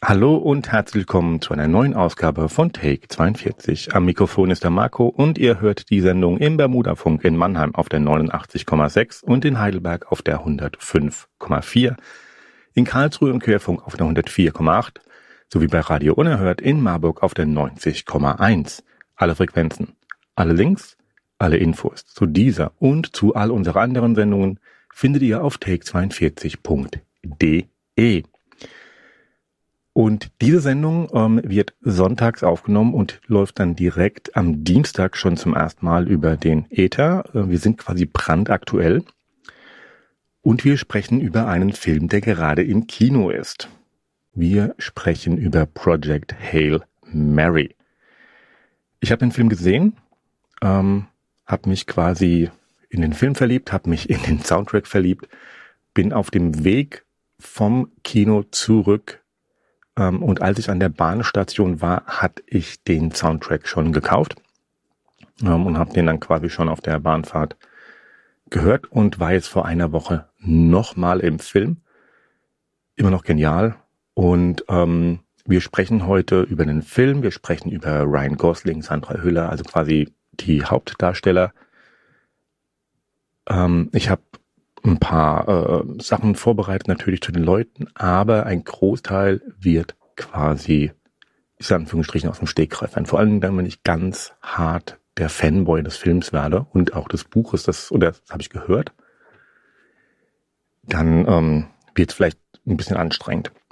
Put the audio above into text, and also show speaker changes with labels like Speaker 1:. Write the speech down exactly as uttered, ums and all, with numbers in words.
Speaker 1: Hallo und herzlich willkommen zu einer neuen Ausgabe von Take zweiundvierzig. Am Mikrofon ist der Marco und ihr hört die Sendung im Bermudafunk in Mannheim auf der neunundachtzig Komma sechs und in Heidelberg auf der hundertfünf Komma vier, in Karlsruhe im Querfunk auf der hundertvier Komma acht sowie bei Radio Unerhört in Marburg auf der neunzig Komma eins. Alle Frequenzen, alle Links, alle Infos zu dieser und zu all unseren anderen Sendungen findet ihr auf take zweiundvierzig Punkt de. Und diese Sendung ähm, wird sonntags aufgenommen und läuft dann direkt am Dienstag schon zum ersten Mal über den Äther. Äh, wir sind quasi brandaktuell. Und wir sprechen über einen Film, der gerade im Kino ist. Wir sprechen über Project Hail Mary. Ich habe den Film gesehen, ähm, habe mich quasi in den Film verliebt, habe mich in den Soundtrack verliebt, bin auf dem Weg vom Kino zurück. Und als ich an der Bahnstation war, hatte ich den Soundtrack schon gekauft und habe den dann quasi schon auf der Bahnfahrt gehört und war jetzt vor einer Woche nochmal im Film. Immer noch genial. Und ähm, wir sprechen heute über den Film, wir sprechen über Ryan Gosling, Sandra Hüller, also quasi die Hauptdarsteller. Ähm, ich habe ein paar äh, Sachen vorbereitet natürlich zu den Leuten, aber ein Großteil wird quasi, ich sage in Anführungsstrichen, aus dem Stegreif sein. Vor allem dann, wenn ich ganz hart der Fanboy des Films werde und auch des Buches, das, oder das habe ich gehört, dann ähm, wird es vielleicht ein bisschen anstrengend.